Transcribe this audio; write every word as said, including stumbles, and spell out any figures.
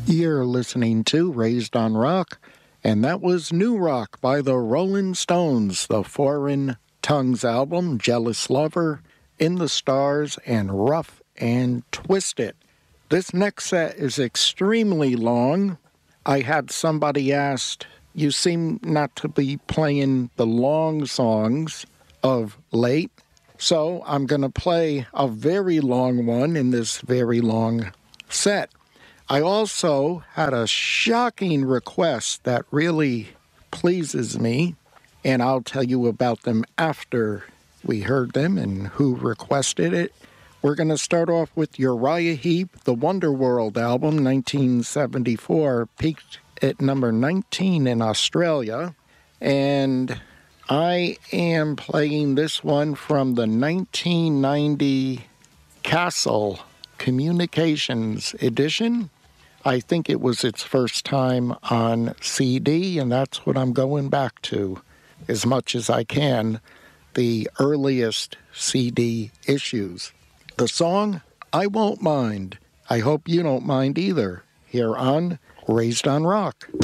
You're listening to Raised on Rock, and that was New Rock by the Rolling Stones, the Foreign Tongues album, Jealous Lover, In the Stars, and Rough and Twisted. This next set is extremely long. I had somebody ask, you seem not to be playing the long songs of late, so I'm going to play a very long one in this very long set. I also had a shocking request that really pleases me, and I'll tell you about them after we heard them and who requested it. We're going to start off with Uriah Heep, the Wonderworld album, nineteen seventy-four, peaked at number nineteen in Australia, and I am playing this one from the nineteen ninety Castle Communications edition. I think it was its first time on C D, and that's what I'm going back to as much as I can, the earliest C D issues. The song, I Won't Mind. I hope you don't mind either, here on Raised on Rock.